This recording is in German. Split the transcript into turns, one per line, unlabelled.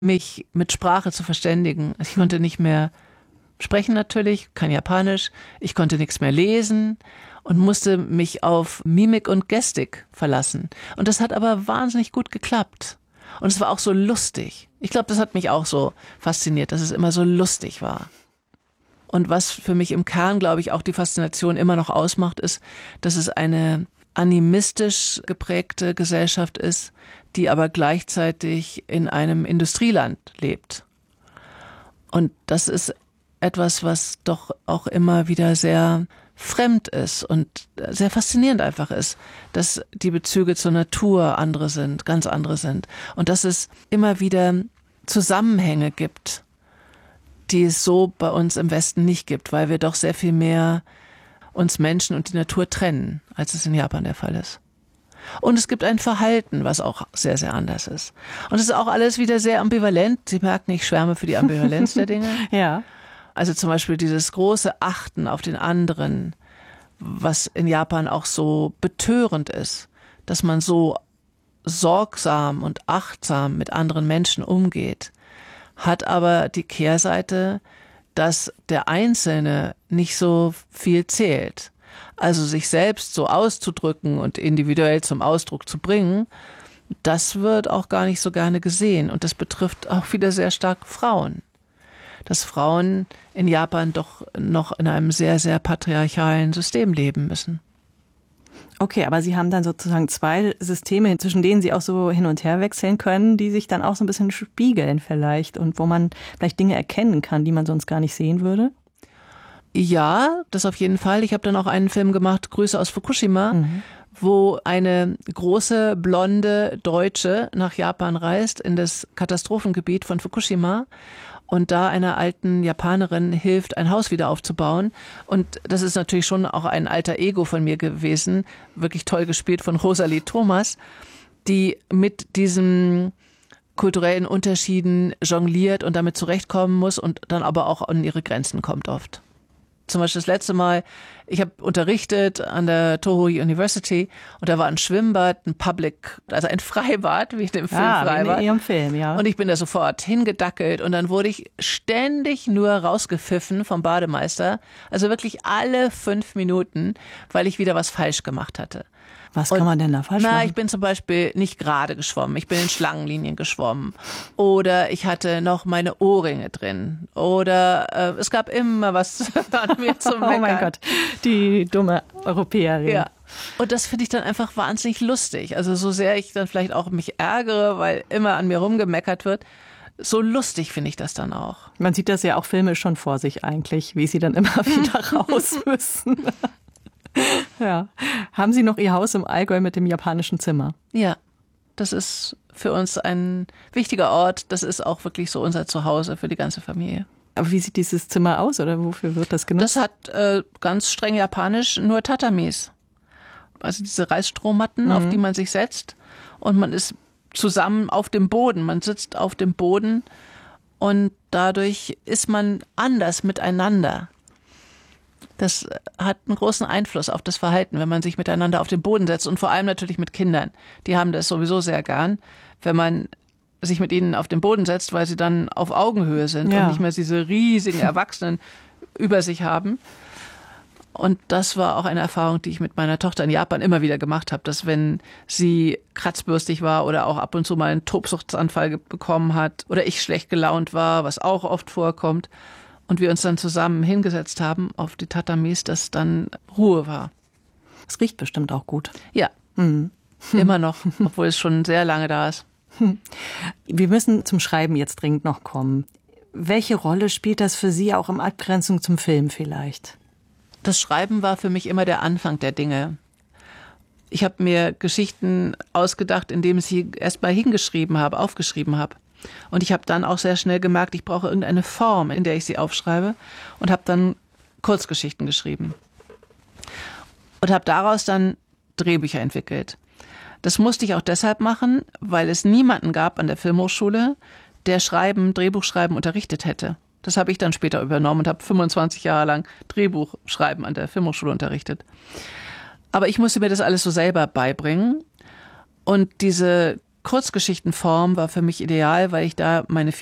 mich mit Sprache zu verständigen. Ich konnte nicht mehr sprechen natürlich, kein Japanisch. Ich konnte nichts mehr lesen und musste mich auf Mimik und Gestik verlassen. Und das hat aber wahnsinnig gut geklappt. Und es war auch so lustig. Ich glaube, das hat mich auch so fasziniert, dass es immer so lustig war. Und was für mich im Kern, glaube ich, auch die Faszination immer noch ausmacht, ist, dass es eine animistisch geprägte Gesellschaft ist, die aber gleichzeitig in einem Industrieland lebt. Und das ist etwas, was doch auch immer wieder sehr fremd ist und sehr faszinierend einfach ist, dass die Bezüge zur Natur andere sind, ganz andere sind. Und dass es immer wieder Zusammenhänge gibt, die es so bei uns im Westen nicht gibt, weil wir doch sehr viel mehr uns Menschen und die Natur trennen, als es in Japan der Fall ist. Und es gibt ein Verhalten, was auch sehr, sehr anders ist. Und es ist auch alles wieder sehr ambivalent. Sie merken, ich schwärme für die Ambivalenz der Dinge.
Ja.
Also zum Beispiel dieses große Achten auf den anderen, was in Japan auch so betörend ist, dass man so sorgsam und achtsam mit anderen Menschen umgeht, hat aber die Kehrseite, dass der Einzelne nicht so viel zählt. Also sich selbst so auszudrücken und individuell zum Ausdruck zu bringen, das wird auch gar nicht so gerne gesehen. Und das betrifft auch wieder sehr stark Frauen. Dass Frauen in Japan doch noch in einem sehr, sehr patriarchalen System leben müssen.
Okay, aber Sie haben dann sozusagen zwei Systeme, zwischen denen Sie auch so hin und her wechseln können, die sich dann auch so ein bisschen spiegeln vielleicht und wo man vielleicht Dinge erkennen kann, die man sonst gar nicht sehen würde?
Ja, das auf jeden Fall. Ich habe dann auch einen Film gemacht, Grüße aus Fukushima, wo eine große, blonde Deutsche nach Japan reist, in das Katastrophengebiet von Fukushima und da einer alten Japanerin hilft, ein Haus wieder aufzubauen. Und das ist natürlich schon auch ein alter Ego von mir gewesen, wirklich toll gespielt von Rosalie Thomas, die mit diesen kulturellen Unterschieden jongliert und damit zurechtkommen muss und dann aber auch an ihre Grenzen kommt oft. Zum Beispiel das letzte Mal, ich habe unterrichtet an der Toho University und da war ein Schwimmbad, ein also ein Freibad, wie in dem Film Freibad.
Wie in Ihrem Film, ja.
Und ich bin da sofort hingedackelt und dann wurde ich ständig nur rausgepfiffen vom Bademeister. Also wirklich alle 5 Minuten, weil ich wieder was falsch gemacht hatte.
Was kann man denn da falsch machen?
Ich bin zum Beispiel nicht gerade geschwommen. Ich bin in Schlangenlinien geschwommen. Oder ich hatte noch meine Ohrringe drin. Oder es gab immer was an mir zum Meckern.
Oh mein Gott, die dumme Europäerin.
Ja. Und das finde ich dann einfach wahnsinnig lustig. Also so sehr ich dann vielleicht auch mich ärgere, weil immer an mir rumgemeckert wird, so lustig finde ich das dann auch.
Man sieht das ja auch filmisch schon vor sich eigentlich, wie sie dann immer wieder raus müssen. Ja. Haben Sie noch Ihr Haus im Allgäu mit dem japanischen Zimmer?
Ja, das ist für uns ein wichtiger Ort. Das ist auch wirklich so unser Zuhause für die ganze Familie.
Aber wie sieht dieses Zimmer aus oder wofür wird das genutzt?
Das hat ganz streng japanisch nur Tatamis. Also diese Reisstrohmatten, auf die man sich setzt und man ist zusammen auf dem Boden. Man sitzt auf dem Boden und dadurch ist man anders miteinander. Das hat einen großen Einfluss auf das Verhalten, wenn man sich miteinander auf den Boden setzt und vor allem natürlich mit Kindern. Die haben das sowieso sehr gern, wenn man sich mit ihnen auf den Boden setzt, weil sie dann auf Augenhöhe sind und nicht mehr diese riesigen Erwachsenen über sich haben. Und das war auch eine Erfahrung, die ich mit meiner Tochter in Japan immer wieder gemacht habe, dass wenn sie kratzbürstig war oder auch ab und zu mal einen Tobsuchtsanfall bekommen hat oder ich schlecht gelaunt war, was auch oft vorkommt, und wir uns dann zusammen hingesetzt haben auf die Tatamis, dass dann Ruhe war.
Es riecht bestimmt auch gut.
Ja, immer noch, obwohl es schon sehr lange da ist.
Wir müssen zum Schreiben jetzt dringend noch kommen. Welche Rolle spielt das für Sie auch in Abgrenzung zum Film vielleicht?
Das Schreiben war für mich immer der Anfang der Dinge. Ich habe mir Geschichten ausgedacht, indem ich sie erst mal aufgeschrieben habe. Und ich habe dann auch sehr schnell gemerkt, ich brauche irgendeine Form, in der ich sie aufschreibe und habe dann Kurzgeschichten geschrieben. Und habe daraus dann Drehbücher entwickelt. Das musste ich auch deshalb machen, weil es niemanden gab an der Filmhochschule, der Drehbuchschreiben unterrichtet hätte. Das habe ich dann später übernommen und habe 25 Jahre lang Drehbuchschreiben an der Filmhochschule unterrichtet. Aber ich musste mir das alles so selber beibringen. Und diese Kurzgeschichtenform war für mich ideal, weil ich da meine